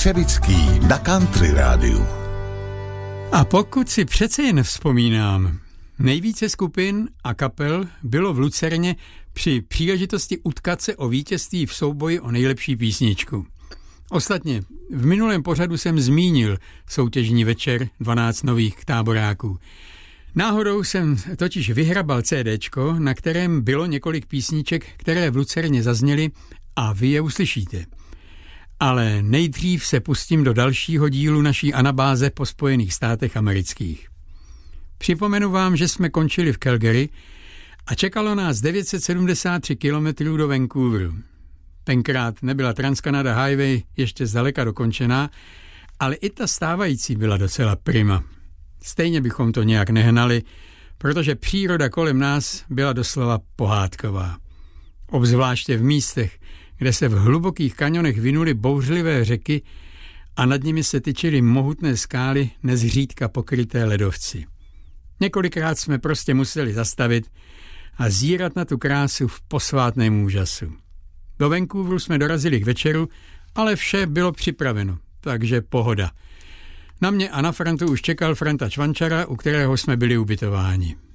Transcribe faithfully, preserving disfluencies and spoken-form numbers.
Střevický na Country rádiu. A pokud si přece jen vzpomínám, nejvíce skupin a kapel bylo v Lucerně při příležitosti utkat se o vítězství v souboji o nejlepší písničku. Ostatně v minulém pořadu jsem zmínil soutěžní večer dvanáct nových táboráků. Náhodou jsem totiž vyhrabal CDčko, na kterém bylo několik písniček, které v Lucerně zazněly a vy je uslyšíte. Ale nejdřív se pustím do dalšího dílu naší anabáze po Spojených státech amerických. Připomenu vám, že jsme končili v Calgary a čekalo nás devět set sedmdesát tři kilometrů do Vancouveru. Tenkrát nebyla Trans-Canada Highway ještě zdaleka dokončená, ale i ta stávající byla docela prima. Stejně bychom to nějak nehnali, protože příroda kolem nás byla doslova pohádková. Obzvláště v místech, kde se v hlubokých kanionech vinuly bouřlivé řeky a nad nimi se tyčily mohutné skály nezřídka pokryté ledovci. Několikrát jsme prostě museli zastavit a zírat na tu krásu v posvátném úžasu. Do Vancouveru jsme dorazili k večeru, ale vše bylo připraveno, takže pohoda. Na mě a na Frantu už čekal Franta Čvančara, u kterého jsme byli ubytováni.